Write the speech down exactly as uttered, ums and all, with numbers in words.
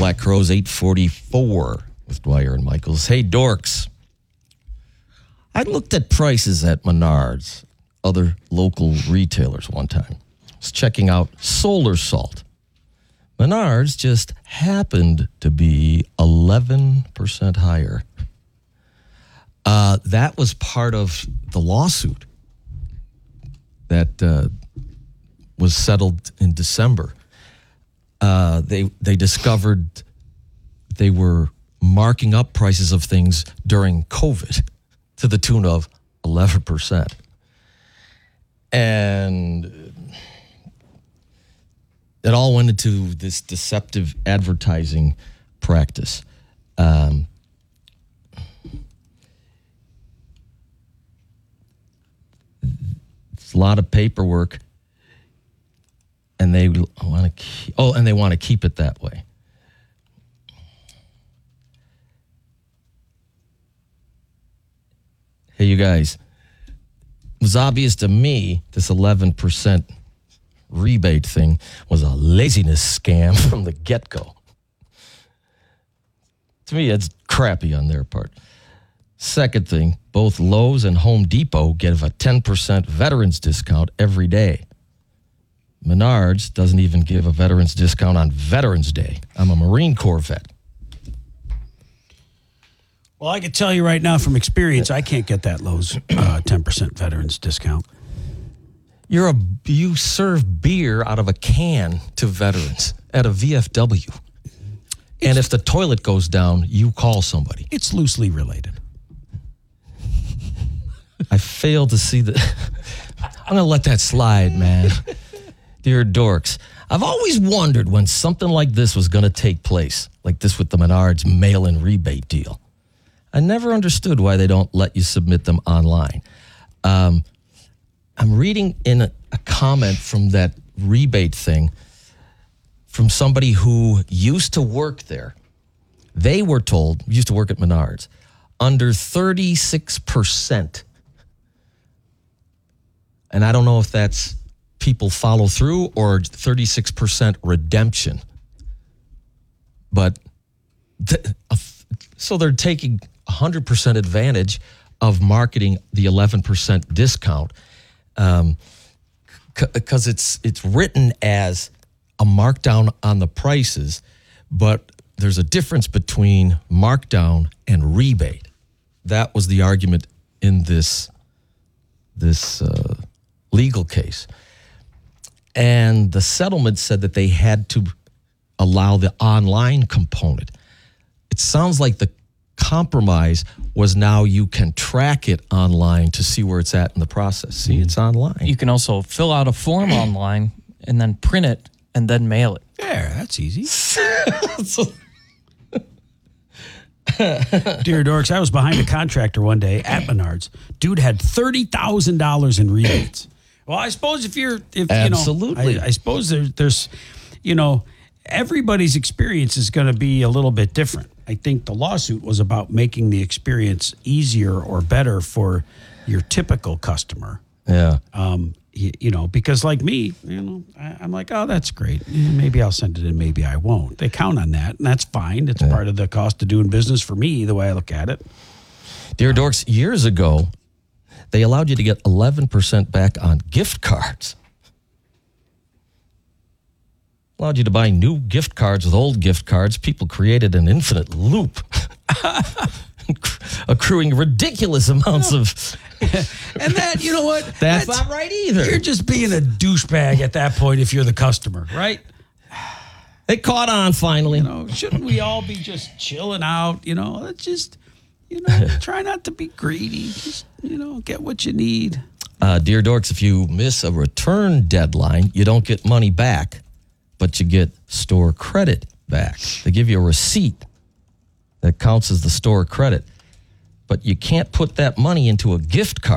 Black Crowes, eight forty-four with Dwyer and Michaels. Hey, dorks. I looked at prices at Menards, other local retailers one time. I was checking out solar salt. Menards just happened to be eleven percent higher. Uh, that was part of the lawsuit that uh, was settled in December. Uh, they they discovered they were marking up prices of things during COVID to the tune of eleven percent. And it all went into this deceptive advertising practice. Um, it's a lot of paperwork, and they want to keep, oh, and they want to keep it that way. Hey, you guys, it was obvious to me this eleven percent rebate thing was a laziness scam from the get-go. To me, it's crappy on their part. Second thing, both Lowe's and Home Depot give a ten percent veterans discount every day. Menards doesn't even give a veterans discount on Veterans Day. I'm a Marine Corps vet. Well, I can tell you right now from experience, I can't get that Lowe's uh, ten percent veterans discount. You're a you serve beer out of a can to veterans at a V F W. It's, and if the toilet goes down, you call somebody. It's loosely related. I fail to see the... I'm going to let that slide, man. Dear dorks, I've always wondered when something like this was going to take place, like this with the Menards mail-in rebate deal. I never understood why they don't let you submit them online. Um, I'm reading in a, a comment from that rebate thing from somebody who used to work there. They were told, used to work at Menards, under thirty-six percent. And I don't know if that's people follow through or thirty-six percent redemption. But th- so they're taking one hundred percent advantage of marketing the eleven percent discount um, because c- it's it's written as a markdown on the prices, but there's a difference between markdown and rebate. That was the argument in this this uh, legal case. And the settlement said that they had to allow the online component. It sounds like the compromise was now you can track it online to see where it's at in the process. See, it's online. You can also fill out a form online and then print it and then mail it. There, that's easy. Dear dorks, I was behind a contractor one day at Menards. Dude had thirty thousand dollars in rebates. Well, I suppose if you're, if Absolutely. you know, I, I suppose there, there's, you know, everybody's experience is going to be a little bit different. I think the lawsuit was about making the experience easier or better for your typical customer. Yeah. Um, you, you know, because like me, you know, I, I'm like, oh, that's great. Eh, Maybe I'll send it in, maybe I won't. They count on that, and that's fine. It's Yeah. part of the cost of doing business for me, the way I look at it. Dear dorks, years ago, they allowed you to get eleven percent back on gift cards. Allowed you to buy new gift cards with old gift cards. People created an infinite loop, accruing ridiculous amounts of... And that, you know what? That's, not right either. You're just being a douchebag at that point if you're the customer, right? It caught on finally. You know, shouldn't we all be just chilling out? You know, let's just, you know, try not to be greedy. Just, you know, get what you need. Uh, dear dorks, if you miss a return deadline, you don't get money back, but you get store credit back. They give you a receipt that counts as the store credit, but you can't put that money into a gift card.